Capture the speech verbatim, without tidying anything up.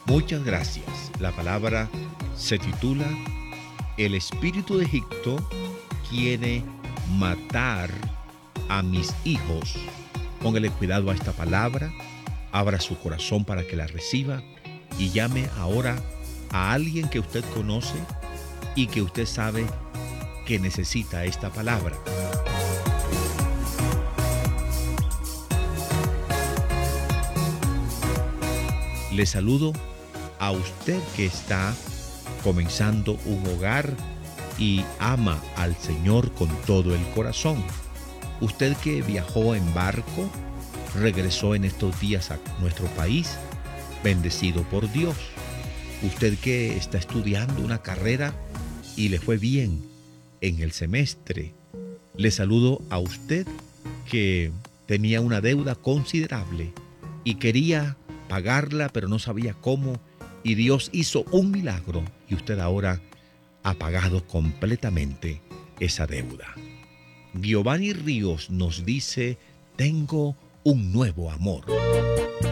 Muchas gracias. La palabra se titula El espíritu de Egipto quiere matar a mis hijos. Póngale cuidado a esta palabra, abra su corazón para que la reciba y llame ahora a alguien que usted conoce y que usted sabe que necesita esta palabra. Le saludo a usted que está comenzando un hogar y ama al Señor con todo el corazón. Usted que viajó en barco, regresó en estos días a nuestro país, bendecido por Dios. Usted que está estudiando una carrera y le fue bien en el semestre. Le saludo a usted que tenía una deuda considerable y quería pagarla, pero no sabía cómo, y Dios hizo un milagro y usted ahora ha pagado completamente esa deuda. Giovanni Ríos nos dice: tengo un nuevo amor.